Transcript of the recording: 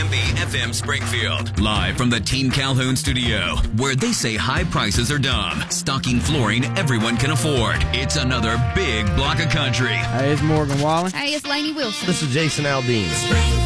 WJMB FM Springfield. Live from the Team Calhoun studio, where they say high prices are dumb. Stocking flooring everyone can afford. It's another big block of country. Hey, it's Morgan Wallen. Hey, it's Lainey Wilson. This is Jason Aldean.